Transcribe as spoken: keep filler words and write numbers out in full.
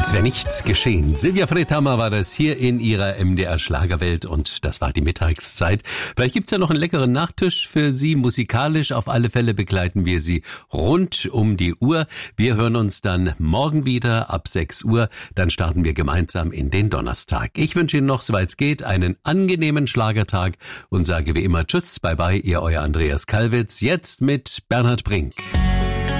Als wäre nichts geschehen. Silvia Fredhammer war das hier in ihrer M D R Schlagerwelt und das war die Mittagszeit. Vielleicht gibt's ja noch einen leckeren Nachtisch für Sie musikalisch. Auf alle Fälle begleiten wir Sie rund um die Uhr. Wir hören uns dann morgen wieder ab sechs Uhr. Dann starten wir gemeinsam in den Donnerstag. Ich wünsche Ihnen noch, soweit es geht, einen angenehmen Schlagertag und sage wie immer Tschüss, bye bye, Ihr euer Andreas Kalwitz. Jetzt mit Bernhard Brink.